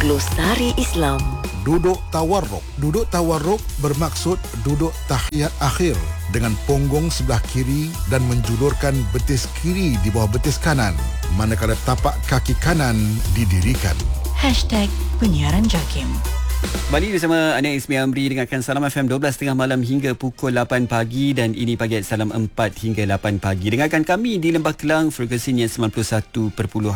Glosari Islam. Duduk tawarruk. Duduk tawarruk bermaksud duduk tahiyat akhir dengan punggung sebelah kiri dan menjulurkan betis kiri di bawah betis kanan, manakala tapak kaki kanan didirikan. #Penyiaran JAKIM. Kembali bersama Ania Ismi Amri dengarkan Salam FM 12.30 malam hingga pukul 8 pagi dan ini pagi Salam 4 hingga 8 pagi. Dengarkan kami di Lembah Kelang frekuensinya 91.1.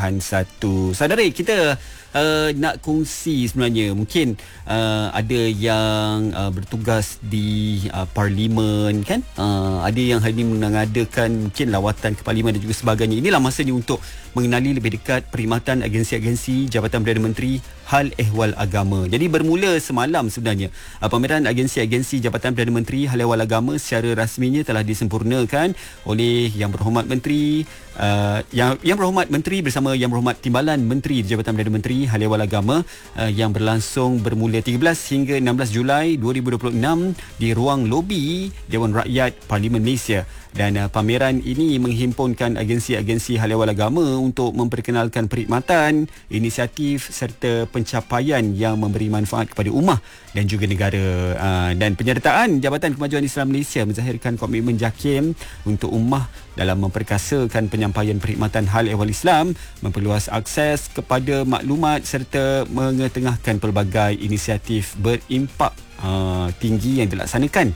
Saudara, kita nak kongsi sebenarnya mungkin ada yang bertugas di parlimen kan, ada yang hari ini mengadakan mungkin lawatan ke parlimen dan juga sebagainya. Inilah masanya untuk mengenali lebih dekat perkhidmatan agensi-agensi Jabatan Perdana Menteri Hal Ehwal Agama. Jadi bermula semalam sebenarnya pameran agensi-agensi Jabatan Perdana Menteri Hal Ehwal Agama secara rasminya telah disempurnakan oleh Yang Berhormat Menteri Yang Berhormat Menteri bersama Yang Berhormat Timbalan Menteri Jabatan Perdana Menteri Hal Ehwal Agama yang berlangsung bermula 13 hingga 16 Julai 2026 di ruang lobi Dewan Rakyat Parlimen Malaysia. Dan pameran ini menghimpunkan agensi-agensi Hal Ehwal Agama untuk memperkenalkan perkhidmatan, inisiatif serta pencapaian yang memberi manfaat kepada ummah dan juga negara. Dan penyertaan Jabatan Kemajuan Islam Malaysia menzahirkan komitmen JAKIM untuk ummah dalam memperkasakan penyampaian perkhidmatan Hal Ehwal Islam, memperluas akses kepada maklumat serta mengetengahkan pelbagai inisiatif berimpak tinggi yang dilaksanakan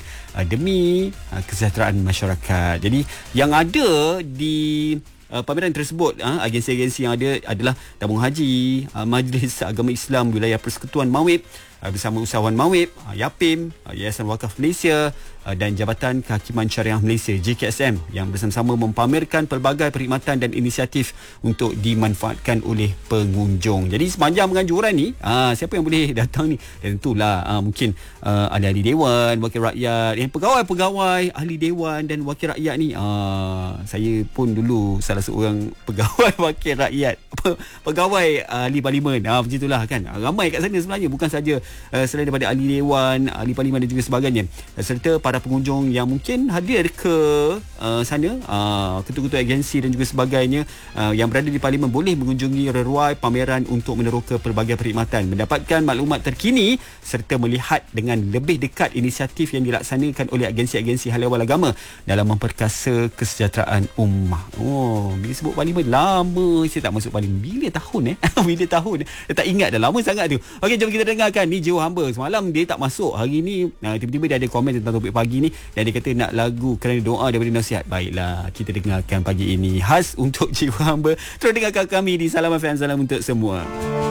demi kesejahteraan masyarakat. Jadi yang ada di pameran tersebut, agensi-agensi yang ada adalah Tabung Haji, Majlis Agama Islam Wilayah Persekutuan Mawib bersama Usahawan Mawib, Yapim, Yayasan Wakaf Malaysia dan Jabatan Kehakiman Syariah Malaysia JKSM yang bersama-sama mempamerkan pelbagai perkhidmatan dan inisiatif untuk dimanfaatkan oleh pengunjung. Jadi sepanjang penganjuran ni, siapa yang boleh datang ni? Dan tentulah mungkin ahli-ahli dewan, wakil rakyat, pegawai-pegawai ahli dewan dan wakil rakyat ni. Saya pun dulu salah seorang pegawai wakil rakyat, pegawai ahli parlimen. Macam itulah kan. Ramai kat sana sebenarnya, bukan saja selain daripada ahli dewan, ahli parlimen dan juga sebagainya, serta para pengunjung yang mungkin hadir ke sana, ketua-ketua agensi dan juga sebagainya yang berada di parlimen boleh mengunjungi reruai pameran untuk meneroka pelbagai perkhidmatan, mendapatkan maklumat terkini serta melihat dengan lebih dekat inisiatif yang dilaksanakan oleh agensi-agensi Hal Ehwal Agama dalam memperkasa kesejahteraan ummah. Bila sebut parlimen, lama saya tak masuk parlimen. Bila tahun bila tahun saya tak ingat dah, lama sangat tu. Okey, jom kita dengarkan ni Jiwa Hamba. Semalam dia tak masuk, hari ni tiba-tiba dia ada komen tentang topik pagi ni dan dia kata nak lagu kerana doa daripada nasihat. Baiklah, kita dengarkan pagi ini khas untuk Jiwa Hamba. Terus dengarkan kami di Salam FM, salam untuk semua.